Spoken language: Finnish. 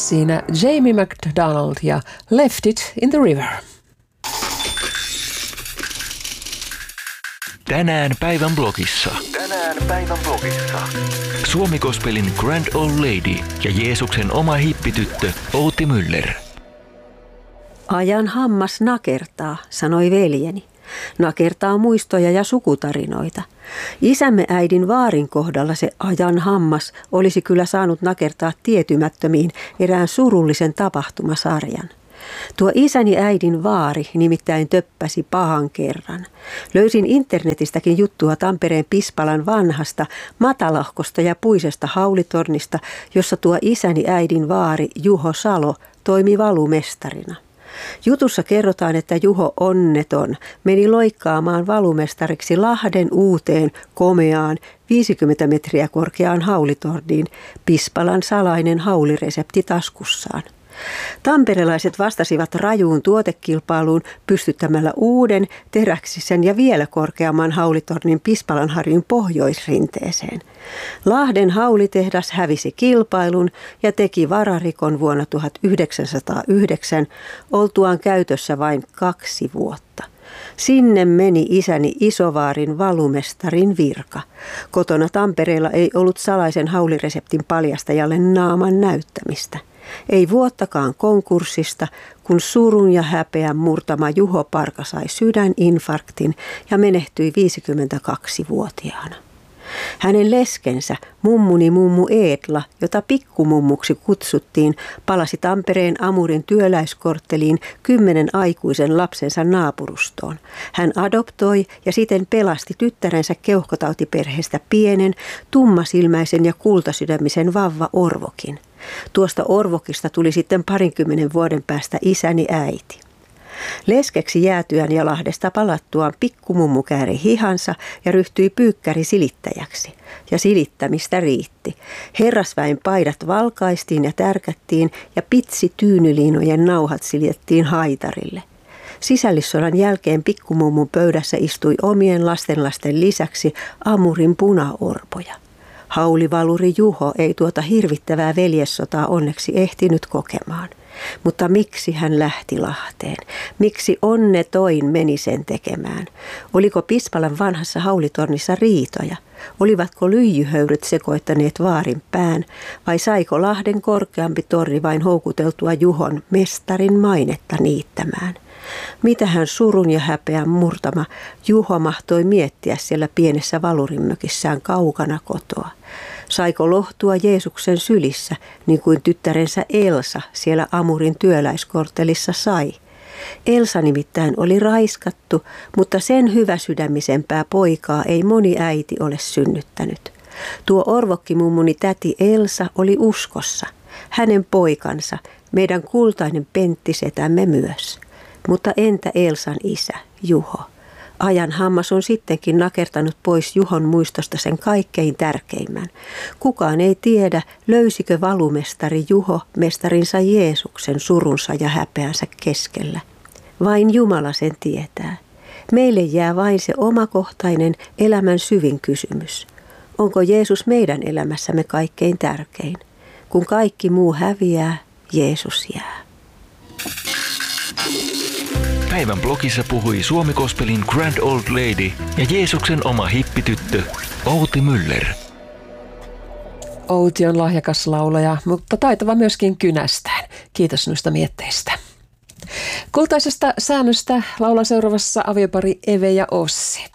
Siinä Jamie McDonald ja Left It in the River. Tänään päivän blogissa. Suomi Gospelin Grand Old Lady ja Jeesuksen oma hippityttö Outi Müller. Ajan hammas nakertaa, sanoi veljeni. Nakertaa muistoja ja sukutarinoita. Isämme äidin vaarin kohdalla se ajan hammas olisi kyllä saanut nakertaa tietymättömiin erään surullisen tapahtumasarjan. Tuo isäni äidin vaari nimittäin töppäsi pahan kerran. Löysin internetistäkin juttua Tampereen Pispalan vanhasta, matalahkosta ja puisesta haulitornista, jossa tuo isäni äidin vaari Juho Salo toimi valumestarina. Jutussa kerrotaan, että Juho onneton meni loikkaamaan valumestariksi Lahden uuteen, komeaan, 50 metriä korkeaan haulitorniin, Pispalan salainen hauliresepti taskussaan. Tamperelaiset vastasivat rajuun tuotekilpailuun pystyttämällä uuden, teräksisen ja vielä korkeamman haulitornin Pispalanharjun pohjoisrinteeseen. Lahden haulitehdas hävisi kilpailun ja teki vararikon vuonna 1909 oltuaan käytössä vain 2 vuotta. Sinne meni isäni isovaarin valumestarin virka. Kotona Tampereella ei ollut salaisen haulireseptin paljastajalle naaman näyttämistä. Ei vuottakaan konkurssista, kun surun ja häpeän murtama Juho Parka sai sydäninfarktin ja menehtyi 52-vuotiaana. Hänen leskensä, mummuni mummu Eetla, jota pikkumummuksi kutsuttiin, palasi Tampereen Amurin työläiskortteliin 10 aikuisen lapsensa naapurustoon. Hän adoptoi ja siten pelasti tyttärensä keuhkotautiperheestä pienen, tummasilmäisen ja kultasydämisen vauva Orvokin. Tuosta Orvokista tuli sitten 20 vuoden päästä isäni äiti. Leskeksi jäätyään ja Lahdesta palattuaan pikkumummu kääri hihansa ja ryhtyi pyykkäri silittäjäksi. Ja silittämistä riitti. Herrasväen paidat valkaistiin ja tärkättiin ja pitsityynyliinojen nauhat siljettiin haitarille. Sisällissodan jälkeen pikkumummun pöydässä istui omien lastenlasten lisäksi Amurin punaorpoja. Haulivaluri Juho ei tuota hirvittävää veljessotaa onneksi ehtinyt kokemaan. Mutta miksi hän lähti Lahteen? Miksi onnetoin meni sen tekemään? Oliko Pispalan vanhassa haulitornissa riitoja? Olivatko lyijyhöyryt sekoittaneet vaarin pään? Vai saiko Lahden korkeampi torni vain houkuteltua Juhon mestarin mainetta niittämään? Mitähän surun ja häpeän murtama Juho mahtoi miettiä siellä pienessä valurinmökissään kaukana kotoa? Saiko lohtua Jeesuksen sylissä, niin kuin tyttärensä Elsa siellä Amurin työläiskorttelissa sai? Elsa nimittäin oli raiskattu, mutta sen hyväsydämisempää poikaa ei moni äiti ole synnyttänyt. Tuo orvokkimummuni täti Elsa oli uskossa. Hänen poikansa, meidän kultainen penttisetämme myös. Mutta entä Elsan isä, Juho? Ajan hammas on sittenkin nakertanut pois Juhon muistosta sen kaikkein tärkeimmän. Kukaan ei tiedä, löysikö valumestari Juho mestarinsa Jeesuksen surunsa ja häpeänsä keskellä. Vain Jumala sen tietää. Meille jää vain se omakohtainen elämän syvin kysymys. Onko Jeesus meidän elämässämme kaikkein tärkein? Kun kaikki muu häviää, Jeesus jää. Päivän blogissa puhui Suomi Gospelin Grand Old Lady ja Jeesuksen oma hippityttö Outi Müller. Outi on lahjakas laulaja, mutta taitava myöskin kynästään. Kiitos noista mietteistä. Kultaisesta säännöstä laulaa seuraavassa aviopari Eve ja Ossi.